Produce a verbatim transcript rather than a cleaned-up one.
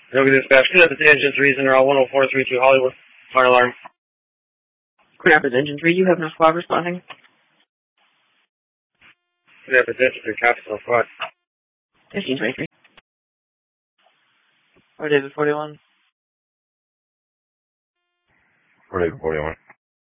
Yoga Dispatch, good up, it's Engine three, Zenral one oh four three two Hollywood. Fire alarm. Good Rapids Engine three, you have no squad responding. Good up, it's Engine three, Capital Squad. fifteen twenty-three. Or David forty-one. Or David forty-one.